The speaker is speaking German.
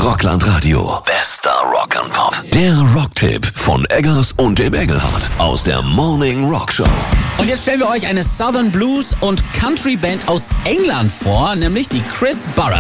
Rockland Radio. Bester Rock and Pop. Der Rocktipp von Eggers und dem Engelhardt aus der Morning Rock Show. Und jetzt stellen wir euch eine Southern Blues und Country Band aus England vor, nämlich die Chris Burress.